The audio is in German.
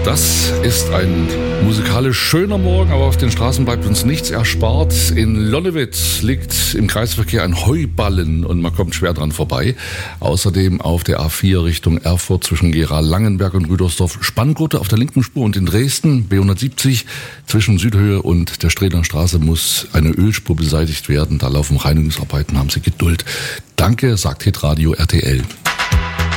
Das ist ein musikalisch schöner Morgen, aber auf den Straßen bleibt uns nichts erspart. In Lonnewitt liegt im Kreisverkehr ein Heuballen und man kommt schwer dran vorbei. Außerdem auf der A4 Richtung Erfurt zwischen Gera-Langenberg und Rüdersdorf Spanngurte auf der linken Spur, und in Dresden B170 zwischen Südhöhe und der Strähner Straße muss eine Ölspur beseitigt werden. Da laufen Reinigungsarbeiten, haben Sie Geduld. Danke, sagt Hitradio RTL.